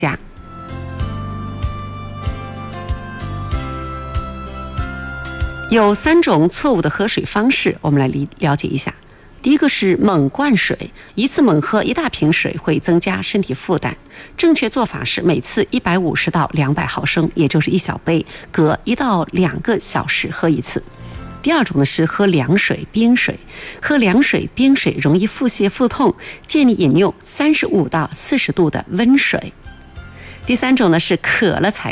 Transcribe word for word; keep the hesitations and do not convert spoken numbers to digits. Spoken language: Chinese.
家。有三种错误的喝水方式，我们来了解一下。第一个是猛灌水，一次猛喝一大瓶水会增加身体负担。正确做法是每次一百五十到两百毫升，也就是一小杯，隔一到两个小时喝一次。第二种呢是喝凉水、冰水，喝凉水、冰水容易腹泻、腹痛，建议饮用三十五到四十度的温水。第三种呢是渴了才